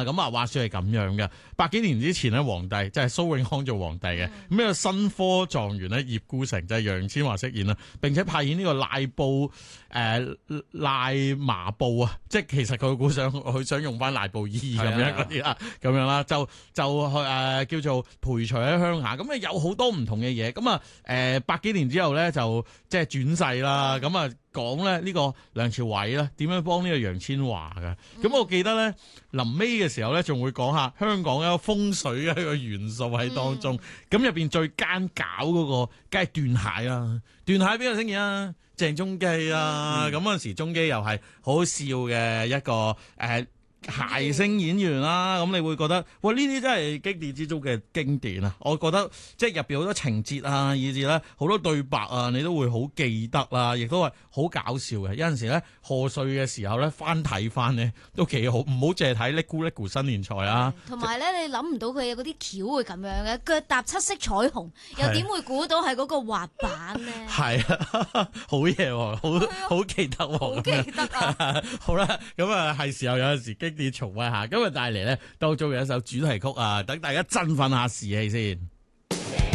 啦。咁話說係咁樣嘅，百幾年之前咧，皇帝即係蘇永康做皇帝嘅，咁呢個新科狀元咧葉孤城就係楊千嬅飾演啦，並且派遣呢個賴麻布啊，即係其實佢想用翻賴布衣咁樣嗰啲啦，咁樣啦，就叫做陪隨喺鄉下，咁有好多唔同嘅嘢，咁百幾年之後咧就即係轉世啦，咁講咧呢個梁朝偉咧點樣幫呢個楊千嬅嘅，咁我記得咧臨尾嘅時候咧仲會講下香港一個風水嘅一個元素喺當中，咁入邊最奸狡嗰個梗係段蟹啦，段蟹邊個飾演啊？鄭中基啊，咁嗰陣時中基又係好好笑嘅一個諧星演員啦，咁你會覺得哇呢啲真係經典之中嘅經典啊！我覺得即係入邊好多情節啊，以至咧好多對白啊，你都會好記得啦，亦都係好搞笑嘅。有陣時咧賀歲嘅時候咧翻睇翻咧都幾好，唔好淨係睇叻咕叻咕新年財啊！ 同埋咧，你諗唔到佢有嗰啲橋會咁樣嘅，腳踏七色彩虹，又點會估到係嗰個滑板咧？ 係啊，好嘢喎，好記得喎， 好記得啊！ 好啦，咁係時候有陣時經典重溫下，今日帶嚟咧當中有一首主題曲啊，等大家振奮下士氣先。